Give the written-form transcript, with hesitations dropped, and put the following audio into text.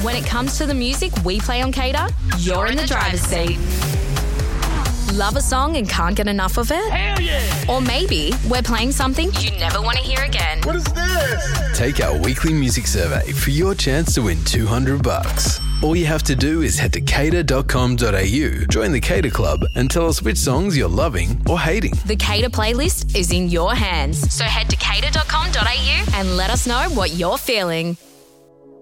When it comes to the music we play on Cater, you're in the driver's seat. Love a song and can't get enough of it? Hell yeah! Or maybe we're playing something you never want to hear again. What is this? Take our weekly music survey for your chance to win $200. All you have to do is head to cater.com.au, join the Cater Club and tell us which songs you're loving or hating. The Cater playlist is in your hands. So head to cater.com.au and let us know what you're feeling.